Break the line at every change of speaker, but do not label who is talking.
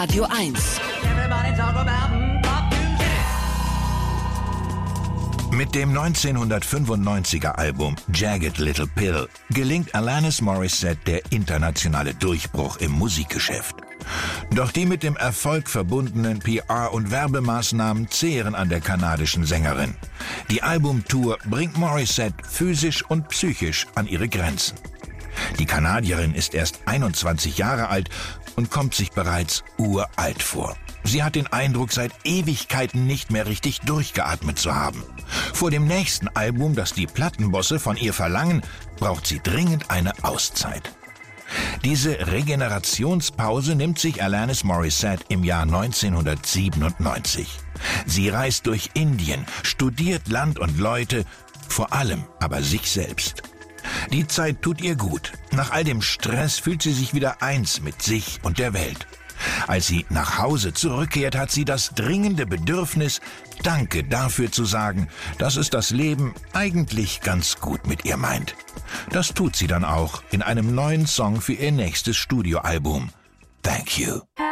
Radio 1.
Mit dem 1995er Album Jagged Little Pill gelingt Alanis Morissette der internationale Durchbruch im Musikgeschäft. Doch die mit dem Erfolg verbundenen PR- und Werbemaßnahmen zehren an der kanadischen Sängerin. Die Albumtour bringt Morissette physisch und psychisch an ihre Grenzen. Die Kanadierin ist erst 21 Jahre alt und kommt sich bereits uralt vor. Sie hat den Eindruck, seit Ewigkeiten nicht mehr richtig durchgeatmet zu haben. Vor dem nächsten Album, das die Plattenbosse von ihr verlangen, braucht sie dringend eine Auszeit. Diese Regenerationspause nimmt sich Alanis Morissette im Jahr 1997. Sie reist durch Indien, studiert Land und Leute, vor allem aber sich selbst. Die Zeit tut ihr gut. Nach all dem Stress fühlt sie sich wieder eins mit sich und der Welt. Als sie nach Hause zurückkehrt, hat sie das dringende Bedürfnis, Danke dafür zu sagen, dass es das Leben eigentlich ganz gut mit ihr meint. Das tut sie dann auch in einem neuen Song für ihr nächstes Studioalbum. Thank You.